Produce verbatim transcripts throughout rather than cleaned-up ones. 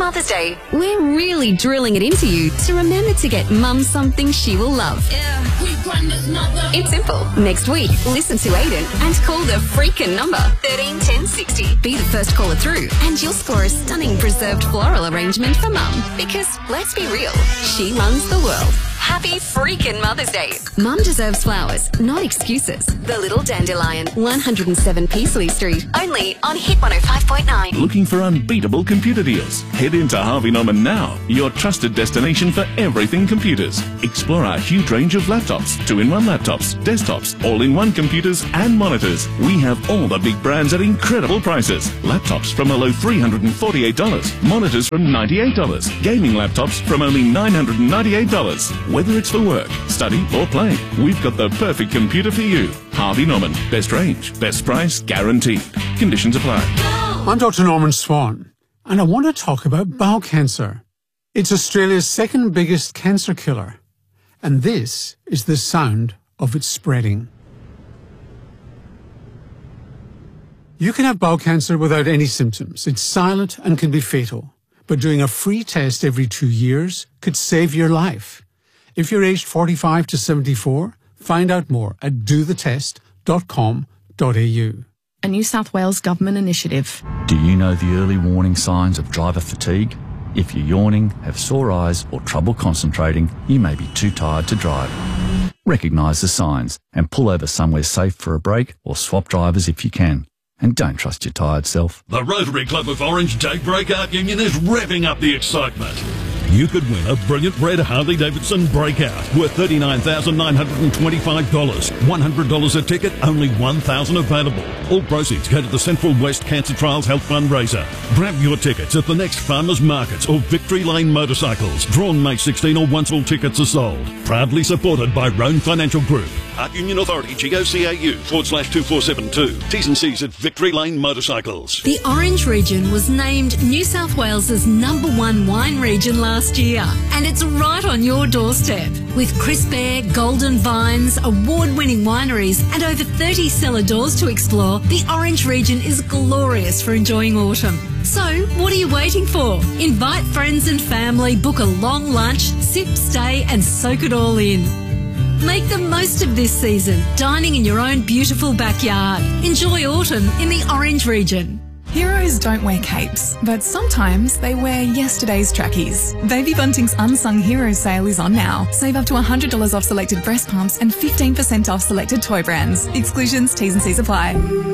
Mother's Day, we're really drilling it into you to remember to get Mum something she will love. Yeah, we run this mother. It's simple. Next week, listen to Aiden and call the freaking number thirteen ten sixty. Be the first caller through and you'll score a stunning preserved floral arrangement for Mum. Because, let's be real, she runs the world. Happy freaking Mother's Day. Mum deserves flowers, not excuses. The Little Dandelion, one oh seven Peasley Street. Only on Hit one oh five point nine. Looking for unbeatable computer deals? Head into Harvey Norman now, your trusted destination for everything computers. Explore our huge range of laptops, two-in-one laptops, desktops, all-in-one computers and monitors. We have all the big brands at incredible prices. Laptops from a low three hundred forty-eight dollars, monitors from ninety-eight dollars, gaming laptops from only nine hundred ninety-eight dollars. Whether it's for work, study or play, we've got the perfect computer for you. Harvey Norman. Best range, best price, guaranteed. Conditions apply. I'm Doctor Norman Swan, and I want to talk about bowel cancer. It's Australia's second biggest cancer killer, and this is the sound of it spreading. You can have bowel cancer without any symptoms. It's silent and can be fatal, but doing a free test every two years could save your life. If you're aged forty-five to seventy-four, find out more at do the test dot com dot a u. A New South Wales government initiative. Do you know the early warning signs of driver fatigue? If you're yawning, have sore eyes or trouble concentrating, you may be too tired to drive. Recognise the signs and pull over somewhere safe for a break or swap drivers if you can. And don't trust your tired self. The Rotary Club of Orange Day Breakout Union is revving up the excitement. You could win a brilliant red Harley-Davidson Breakout worth thirty-nine thousand nine hundred twenty-five dollars. one hundred dollars a ticket, only one thousand dollars available. All proceeds go to the Central West Cancer Trials Health Fundraiser. Grab your tickets at the next Farmers Markets or Victory Lane Motorcycles. Drawn May sixteenth or once all tickets are sold. Proudly supported by Roan Financial Group. Art Union Authority, G O C A U forward slash two four seven two. T's and C's at Victory Lane Motorcycles. The Orange region was named New South Wales's number one wine region last year, and it's right on your doorstep. With crisp air, golden vines, award-winning wineries, and over thirty cellar doors to explore, the Orange region is glorious for enjoying autumn. So, what are you waiting for? Invite friends and family, book a long lunch, sip, stay, and soak it all in. Make the most of this season, dining in your own beautiful backyard. Enjoy autumn in the Orange region. Heroes don't wear capes, but sometimes they wear yesterday's trackies. Baby Bunting's Unsung Heroes sale is on now. Save up to one hundred dollars off selected breast pumps and fifteen percent off selected toy brands. Exclusions, T's and C's apply.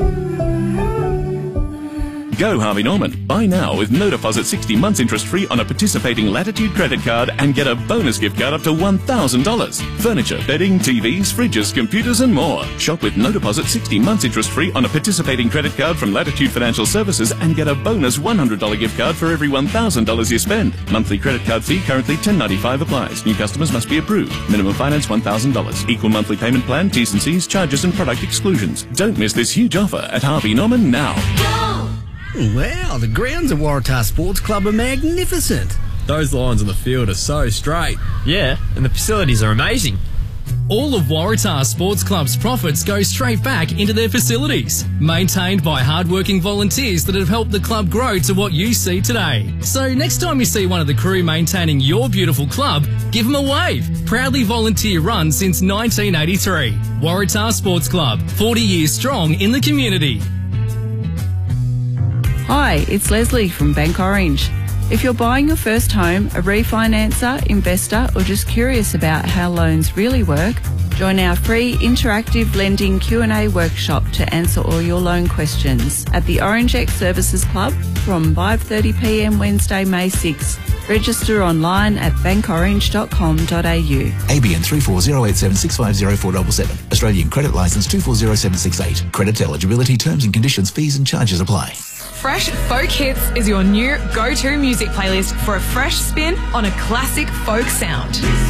Go Harvey Norman. Buy now with no deposit sixty months interest free on a participating Latitude credit card and get a bonus gift card up to one thousand dollars. Furniture, bedding, T Vs, fridges, computers and more. Shop with no deposit sixty months interest free on a participating credit card from Latitude Financial Services and get a bonus one hundred dollars gift card for every one thousand dollars you spend. Monthly credit card fee currently ten ninety-five applies. New customers must be approved. Minimum finance one thousand dollars. Equal monthly payment plan, T's and C's, charges and product exclusions. Don't miss this huge offer at Harvey Norman now. Wow, the grounds at Waratah Sports Club are magnificent. Those lines on the field are so straight. Yeah, and the facilities are amazing. All of Waratah Sports Club's profits go straight back into their facilities, maintained by hard-working volunteers that have helped the club grow to what you see today. So next time you see one of the crew maintaining your beautiful club, give them a wave. Proudly volunteer run since nineteen eighty-three. Waratah Sports Club, forty years strong in the community. Hi, it's Leslie from Bank Orange. If you're buying your first home, a refinancer, investor, or just curious about how loans really work, join our free interactive lending Q and A workshop to answer all your loan questions at the Orange X Services Club from five thirty p m Wednesday, May sixth. Register online at bank orange dot com dot a u. A B N three four zero eight seven six five zero four seven seven. Australian Credit Licence two four zero seven six eight. Credit eligibility, terms and conditions, fees and charges apply. Fresh Folk Hits is your new go-to music playlist for a fresh spin on a classic folk sound.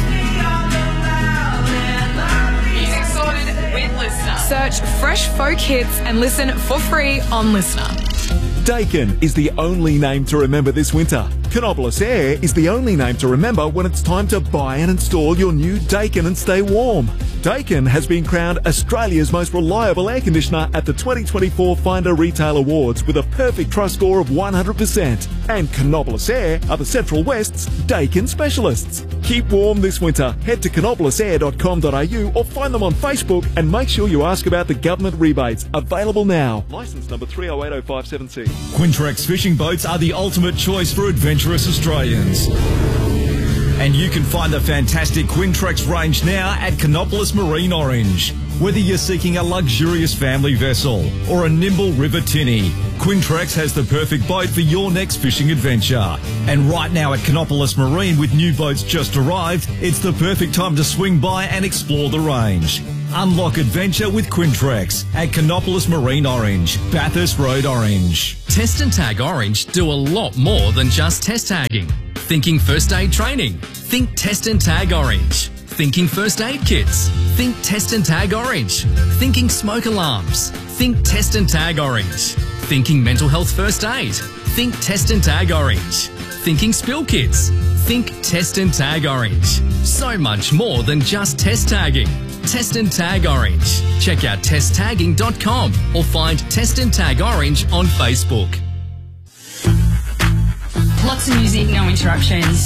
Music sorted with Listener. Search Fresh Folk Hits and listen for free on Listener. Dakin is the only name to remember this winter. Canopolis Air is the only name to remember when it's time to buy and install your new Dakin and stay warm. Dakin has been crowned Australia's most reliable air conditioner at the twenty twenty-four Finder Retail Awards with a perfect trust score of one hundred percent. And Canopolis Air are the Central West's Dakin specialists. Keep warm this winter. Head to canopolis air dot com dot a u or find them on Facebook and make sure you ask about the government rebates. Available now. Licence number three oh eight oh five seven C. Quintrex fishing boats are the ultimate choice for adventurous Australians. And you can find the fantastic Quintrex range now at Canopolis Marine Orange. Whether you're seeking a luxurious family vessel or a nimble river tinny, Quintrex has the perfect boat for your next fishing adventure. And right now at Canopolis Marine, with new boats just arrived, it's the perfect time to swing by and explore the range. Unlock adventure with Quintrex at Canopolis Marine Orange, Bathurst Road Orange. Test and Tag Orange do a lot more than just test tagging. Thinking first aid training? Think Test and Tag Orange. Thinking first aid kits? Think Test and Tag Orange. Thinking smoke alarms? Think Test and Tag Orange. Thinking mental health first aid? Think Test and Tag Orange. Thinking spill kits? Think Test and Tag Orange. So much more than just test tagging. Test and Tag Orange. Check out test tagging dot com or find Test and Tag Orange on Facebook. Lots of music, no interruptions.